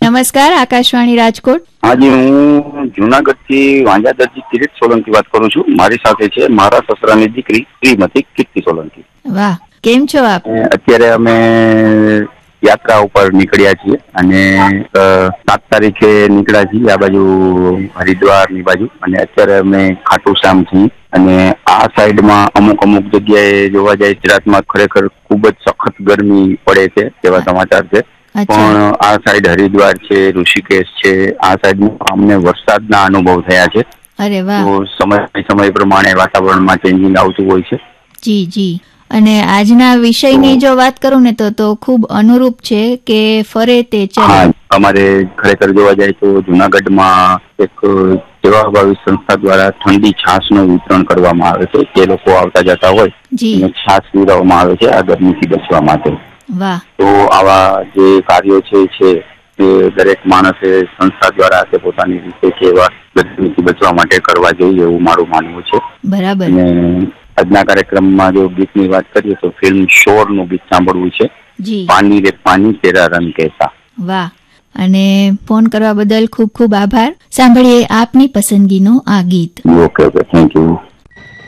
નમસ્કાર, આકાશવાણી રાજકોટ. હાજી, હું જુનાગઢથી વાંજાદરજી કિરીટ સોલંકી વાત કરું છું. મારી સાથે છે મારા સસરાની દીકરી શ્રીમતી કીર્તિ સોલંકી. વાહ, કેમ છો આપ? અત્યારે અમે યાત્રા ઉપર નીકળ્યા છીએ અને 7 તારીખે નીકળ્યા છીએ આ બાજુ હરિદ્વાર ની બાજુ, અને અત્યારે અમે ખાટુ શ્યામ છીએ. અને આ સાઈડમાં અમુક જગ્યાએ જોવા જાય ગુજરાતમાં ખરેખર ખૂબ જ સખત ગરમી પડે છે તેવા સમાચાર છે. પણ આ સાઈડ હરિદ્વાર છે, ઋષિકેશ છે, આ સાઈડમાં અમને વરસાદના અનુભવ થયા છે. અરે વાહ. તો સમય પ્રમાણે વાતાવરણમાં ચેન્જિંગ આવતું હોય છે. જી જી. અને આજના વિષયની જો વાત કરું ને તો ખૂબ અનુરૂપ છે કે ફરે તે ચલે. હા, અમારે ખરેખર જોવા જાય તો જુનાગઢમાં એક સેવાભાવી સંસ્થા દ્વારા ઠંડી છાશનું વિતરણ કરવામાં આવે છે. જે લોકો આવતા જતા હોય અને છાશ પીવડાવવામાં આવે છે આ ગરમીથી બચવા માટે. વાહ. તો આવા જે કાર્યો છે તે દરેક માણસે સંસ્થા દ્વારા તે પોતાની રીતે છે એવા ગરમીથી બચવા માટે કરવા જોઈએ એવું મારું માનવું છે. બરાબર. અને આજના કાર્યક્રમમાં જો ગીતની વાત કરીએ તો ફિલ્મ શોરનું ગીત સાંભળવું છે. પાણી રે પાણી તેરા રંગ કેસા. વાહ. અને ફોન કરવા બદલ ખૂબ ખૂબ આભાર. સાંભળીએ આપની પસંદગીનું આ ગીત. Okay, thank you.